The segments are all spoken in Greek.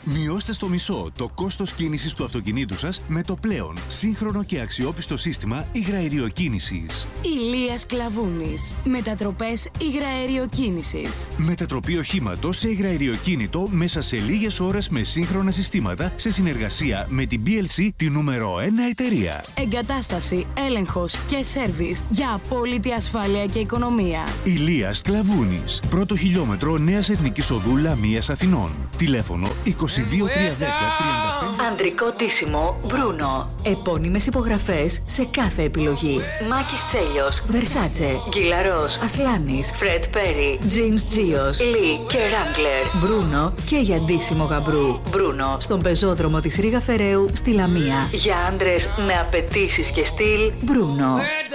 Μειώστε στο μισό το κόστος κίνησης του αυτοκινήτου σας με το πλέον σύγχρονο και αξιόπιστο σύστημα υγραεριοκίνησης. Ηλίας Κλαβούνης. Μετατροπές υγραεριοκίνησης. Μετατροπή οχήματος σε υγραεριοκίνητο μέσα σε λίγες ώρες με σύγχρονα συστήματα σε συνεργασία με την BLC, τη νούμερο 1 εταιρεία. Εγκατάσταση, έλεγχος και σέρβις για απόλυτη ασφάλεια και οικονομία. Ηλίας Κλαβούνης. Πρώτο χιλιόμετρο Νέας Εθνικής Οδού Λαμίας Αθηνών. Τηλέφωνο 22 310 35. Ανδρικό ντύσιμο Μπρούνο. Επώνυμες υπογραφές σε κάθε επιλογή. Μάκης Τσέλιος, Βερσάτσε, Γκυλαρός, Ασλάνης, Φρεντ Πέρι, Τζιμς Τζίος, Λι και Ράγκλερ. Μπρούνο και για ντύσιμο γαμπρού. Μπρούνο στον πεζόδρομο της Ρήγα Φεραίου στη Λαμία. Για άντρες με απαιτήσεις και στυλ, Μπρούνο.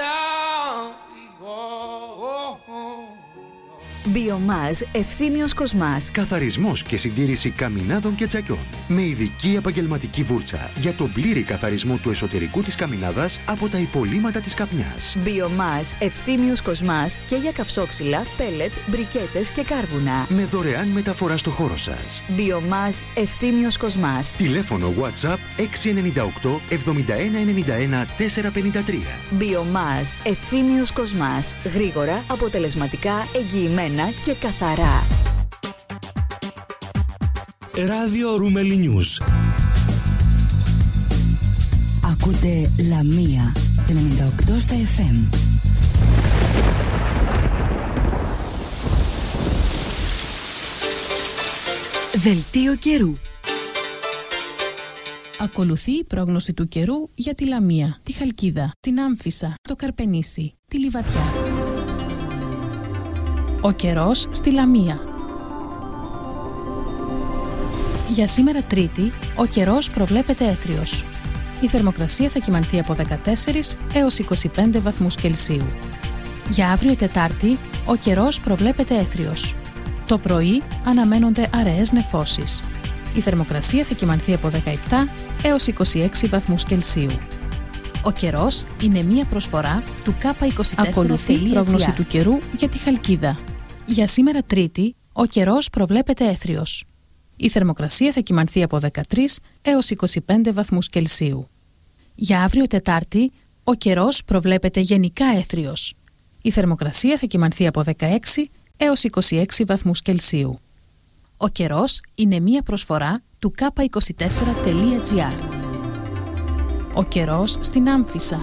Biomaz Ευθύμιος Κοσμάς. Καθαρισμός και συντήρηση καμινάδων και τσακιών. Με ειδική επαγγελματική βούρτσα για τον πλήρη καθαρισμό του εσωτερικού της καμινάδας από τα υπολείμματα της καπνιάς. Biomaz Ευθύμιος Κοσμάς και για καυσόξυλα, πέλετ, μπρικέτες και κάρβουνα. Με δωρεάν μεταφορά στο χώρο σας. Biomaz Ευθύμιος Κοσμάς. Τηλέφωνο WhatsApp 698 71 91 453. Biomaz Ευθύμιος Κοσμάς. Γρήγορα, αποτελεσματικά, εγγυημένα και καθαρά. Ράδιο Ρούμελι Νιούς. Ακούτε Λαμία 98 στα FM. Δελτίο καιρού. Ακολουθεί η πρόγνωση του καιρού για τη Λαμία, τη Χαλκίδα, την Άμφισσα, το Καρπενήσι, τη Λιβαδιά. Ο καιρός στη Λαμία. Για σήμερα Τρίτη, ο καιρός προβλέπεται έθριος. Η θερμοκρασία θα κυμανθεί από 14 έως 25 βαθμούς Κελσίου. Για αύριο Τετάρτη, ο καιρός προβλέπεται έθριος. Το πρωί αναμένονται αραιές νεφώσεις. Η θερμοκρασία θα κυμανθεί από 17 έως 26 βαθμούς Κελσίου. Ο καιρός είναι μία προσφορά του K24.gr. Ακολουθεί η πρόγνωση του καιρού για τη Χαλκίδα. Για σήμερα Τρίτη, ο καιρός προβλέπεται έθριος. Η θερμοκρασία θα κυμανθεί από 13 έως 25 βαθμούς Κελσίου. Για αύριο Τετάρτη, ο καιρός προβλέπεται γενικά έθριος. Η θερμοκρασία θα κυμανθεί από 16 έως 26 βαθμούς Κελσίου. Ο καιρός είναι μία προσφορά του K24.gr. Ο καιρός στην Άμφισσα.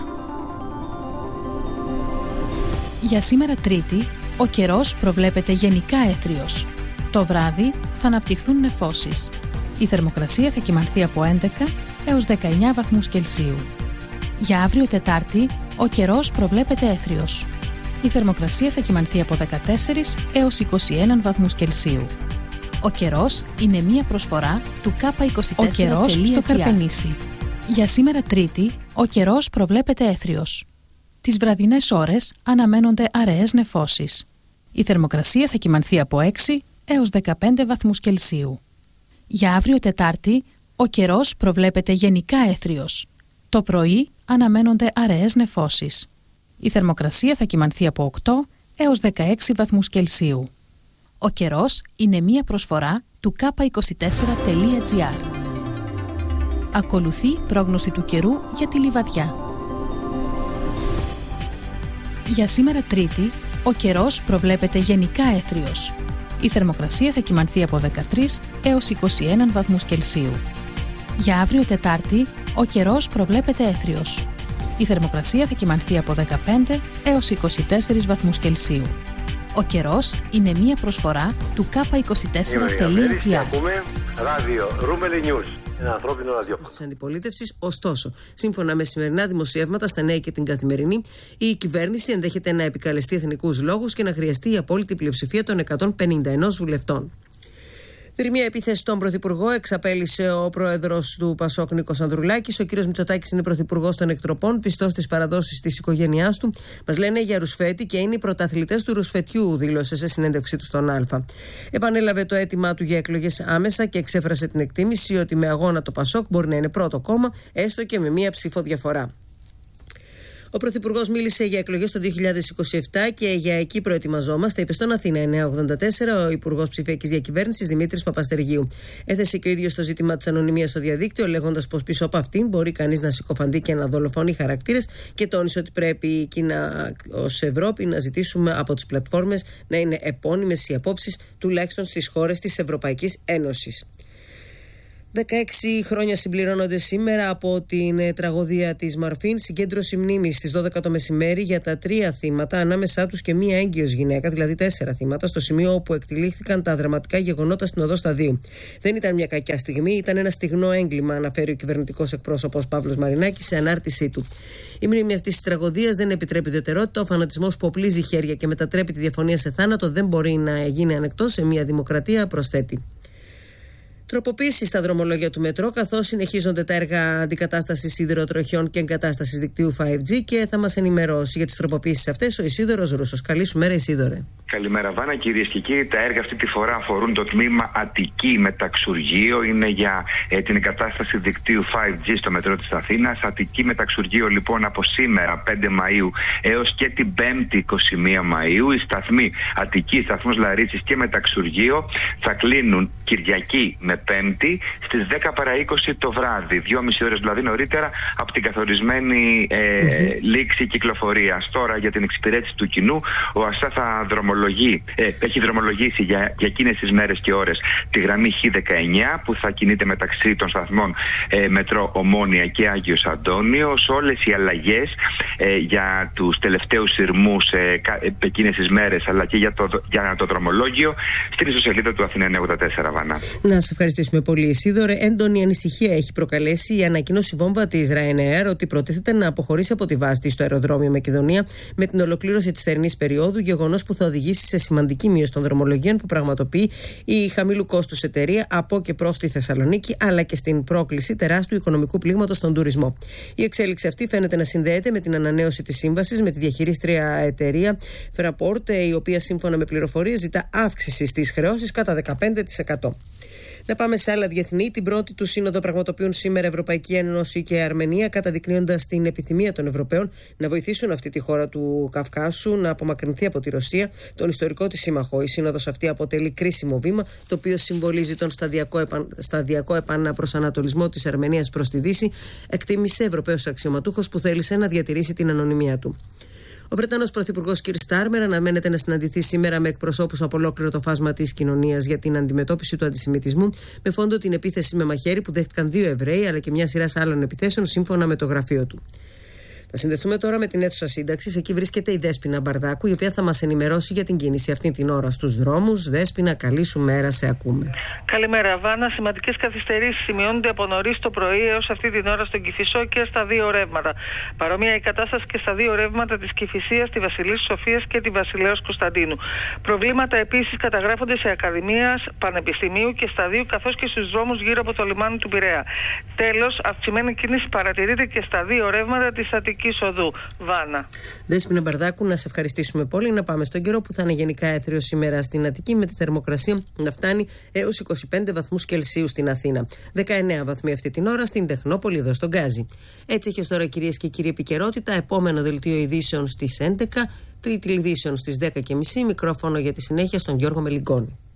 Για σήμερα Τρίτη, ο καιρός προβλέπεται γενικά έθριος. Το βράδυ θα αναπτυχθούν νεφώσεις. Η θερμοκρασία θα κυμανθεί από 11 έως 19 βαθμούς Κελσίου. Για αύριο Τετάρτη, ο καιρός προβλέπεται έθριος. Η θερμοκρασία θα κυμανθεί από 14 έως 21 βαθμούς Κελσίου. Ο καιρός είναι μία προσφορά του K24.gr. Ο καιρός στο Καρπενήσι. Για σήμερα Τρίτη, ο καιρός προβλέπεται έθριος. Τις βραδινές ώρες αναμένονται αραιές νεφώσεις. Η θερμοκρασία θα κυμανθεί από 6 έως 15 βαθμούς Κελσίου. Για αύριο Τετάρτη, ο καιρός προβλέπεται γενικά έθριος. Το πρωί αναμένονται αραιές νεφώσεις. Η θερμοκρασία θα κυμανθεί από 8 έως 16 βαθμούς Κελσίου. Ο καιρός είναι μία προσφορά του K24.gr. Ακολουθεί πρόγνωση του καιρού για τη Λιβαδιά. Για σήμερα Τρίτη, ο καιρός προβλέπεται γενικά έθριος. Η θερμοκρασία θα κυμανθεί από 13 έως 21 βαθμούς Κελσίου. Για αύριο Τετάρτη, ο καιρός προβλέπεται έθριος. Η θερμοκρασία θα κυμανθεί από 15 έως 24 βαθμούς Κελσίου. Ο καιρός είναι μία προσφορά του K24.gr. Ακούμε ράδιο Ρούμελι Νιούς. Ένα ανθρώπινο ραδιόφωνο της αντιπολίτευσης. Ωστόσο, σύμφωνα με σημερινά δημοσιεύματα στα Νέα και την Καθημερινή, η κυβέρνηση ενδέχεται να επικαλεστεί εθνικούς λόγους και να χρειαστεί η απόλυτη πλειοψηφία των 151 βουλευτών. Δρυμία επίθεση στον Πρωθυπουργό εξαπέλυσε ο πρόεδρος του Πασόκ Νίκος Ανδρουλάκης. Ο κύριος Μητσοτάκης είναι πρωθυπουργός των εκτροπών, πιστός στις παραδόσεις της οικογένειάς του. Μας λένε για ρουσφέτη και είναι οι πρωταθλητές του ρουσφετιού, δήλωσε σε συνέντευξή του στον Α. Επανέλαβε το αίτημά του για εκλογές άμεσα και εξέφρασε την εκτίμηση ότι με αγώνα το Πασόκ μπορεί να είναι πρώτο κόμμα, έστω και με μία ψήφο διαφορά. Ο Πρωθυπουργός μίλησε για εκλογές το 2027 και για εκεί προετοιμαζόμαστε, είπε στον Αθήνα 984 ο Υπουργός Ψηφιακής Διακυβέρνησης Δημήτρης Παπαστεργίου. Έθεσε και ο ίδιος το ζήτημα της ανωνυμίας στο διαδίκτυο, λέγοντας πως πίσω από αυτήν μπορεί κανείς να συκοφαντεί και να δολοφονεί χαρακτήρες, και τόνισε ότι πρέπει εκεί ως Ευρώπη να ζητήσουμε από τις πλατφόρμες να είναι επώνυμες οι απόψεις, τουλάχιστον στις χώρες της Ευρωπαϊκής Ένωσης. 16 χρόνια συμπληρώνονται σήμερα από την τραγωδία της Μαρφίν, συγκέντρωση μνήμης στις 12 το μεσημέρι για τα 3 θύματα, ανάμεσά τους και μία έγκυος γυναίκα, δηλαδή 4 θύματα, στο σημείο όπου εκτυλίχθηκαν τα δραματικά γεγονότα στην οδό Σταδίου. Δεν ήταν μια κακιά στιγμή, ήταν ένα στιγνό έγκλημα, αναφέρει ο κυβερνητικός εκπρόσωπος Παύλος Μαρινάκης σε ανάρτησή του. Η μνήμη αυτής της τραγωδίας δεν επιτρέπει ιδιαιτερότητα. Ο φανατισμός που οπλίζει χέρια και μετατρέπει τη διαφωνία σε θάνατο δεν μπορεί να γίνει ανεκτός σε μια δημοκρατία, προσθέτει. Τροποποίηση στα δρομολόγια του μετρό, καθώς συνεχίζονται τα έργα αντικατάστασης σιδηροτροχιών και εγκατάστασης δικτύου 5G, και θα μας ενημερώσει για τις τροποποίησεις αυτές ο Ισίδωρος Ρούσος. Καλή σου μέρα, Ισίδωρε. Καλημέρα, Βάνα. Κυρίες και κύριοι, τα έργα αυτή τη φορά αφορούν το τμήμα Αττική Μεταξουργείο. Είναι για την εγκατάσταση δικτύου 5G στο μετρό της Αθήνας. Αττική Μεταξουργείο, λοιπόν, από σήμερα 5 Μαΐου έως και την 5η 21 Μαΐου. Οι σταθμοί Αττική, σταθμός Λαρίσης και Μεταξουργείο θα κλείνουν Κυριακή με Πέμπτη στις 10 παρά 20 το βράδυ, 2,5 ώρες δηλαδή νωρίτερα από την καθορισμένη λήξη κυκλοφορίας. Τώρα, για την εξυπηρέτηση του κοινού, ο ΑΣΑ θα έχει δρομολογήσει για εκείνες τις μέρες και ώρες τη γραμμή Χ19 που θα κινείται μεταξύ των σταθμών μετρό Ομόνια και Άγιος Αντώνιος. Όλες οι αλλαγές για τους τελευταίους σειρμούς εκείνες τις μέρες, αλλά και για το δρομολόγιο, στην ιστοσελίδα του Αθήνα 984, Βάνα. Να σε ευχαριστήσουμε πολύ, Ισίδωρε. Έντονη ανησυχία έχει προκαλέσει η ανακοίνωση βόμβα της Ryanair ότι προτίθεται να αποχωρήσει από τη βάση της στο αεροδρόμιο Μακεδονία με την ολοκλήρωση της θερινής περίοδου, γεγονός που θα οδηγήσει σε σημαντική μείωση των δρομολογίων που πραγματοποιεί η χαμηλού κόστους εταιρεία από και προς τη Θεσσαλονίκη, αλλά και στην πρόκληση τεράστιου οικονομικού πλήγματος στον τουρισμό. Η εξέλιξη αυτή φαίνεται να συνδέεται με την ανανέωση της σύμβασης με τη διαχειρίστρια εταιρεία Fraport, η οποία σύμφωνα με πληροφορίες ζητά αύξηση στις χρεώσεις κατά 15%. Να πάμε σε άλλα διεθνή. Την πρώτη του σύνοδο πραγματοποιούν σήμερα Ευρωπαϊκή Ένωση και Αρμενία, καταδεικνύοντας την επιθυμία των Ευρωπαίων να βοηθήσουν αυτή τη χώρα του Καυκάσου να απομακρυνθεί από τη Ρωσία, τον ιστορικό της σύμμαχο. Η σύνοδος αυτή αποτελεί κρίσιμο βήμα, το οποίο συμβολίζει τον σταδιακό επαναπροσανατολισμό της Αρμενίας προς τη Δύση, εκτίμησε Ευρωπαίος αξιωματούχος που θέλησε να διατηρήσει την ανωνυμία του. Ο Βρετανός Πρωθυπουργός Κιρ Στάρμερ αναμένεται να συναντηθεί σήμερα με εκπροσώπους από ολόκληρο το φάσμα της κοινωνίας για την αντιμετώπιση του αντισημιτισμού, με φόντο την επίθεση με μαχαίρι που δέχτηκαν 2 Εβραίοι, αλλά και μια σειρά άλλων επιθέσεων, σύμφωνα με το γραφείο του. Θα συνδεθούμε τώρα με την αίθουσα σύνταξης. Εκεί βρίσκεται η Δέσποινα Μπαρδάκου, η οποία θα μας ενημερώσει για την κίνηση αυτή την ώρα στους δρόμους. Δέσποινα, καλή σου μέρα, σε ακούμε. Καλημέρα, Βάνα. Σημαντικές καθυστερήσεις σημειώνονται από νωρίς το πρωί έως αυτή την ώρα στον Κηφισό και στα 2 ρεύματα. Παρόμοια η κατάσταση και στα 2 ρεύματα της Κηφισίας, τη Βασιλής Σοφίας και τη Βασιλέως Κωνσταντίνου. Προβλήματα επίσης καταγράφονται σε Ακαδημίας, Πανεπιστημίου και Σταδίου, καθώς και στους δρόμους γύρω από το λιμάνι του Πειραιά. Τέλος, αυξημένη κίνηση παρατηρείται και στα 2 ρεύματα της Αττικής οδού. Βάνα. Δέσποινα Μπαρδάκου, να σε ευχαριστήσουμε πολύ. Να πάμε στον καιρό που θα είναι γενικά έθριος σήμερα στην Αττική, με τη θερμοκρασία να φτάνει έως 25 βαθμούς Κελσίου στην Αθήνα. 19 βαθμοί αυτή την ώρα στην Τεχνόπολη, εδώ στον Γκάζι. Έτσι έχει τώρα, κυρίες και κύριοι, επικαιρότητα. Επόμενο δελτίο ειδήσεων στις 11, τρίτη ειδήσεων στις 10:30. Μικρόφωνο για τη συνέχεια στον Γιώργο Μελιγκόνη.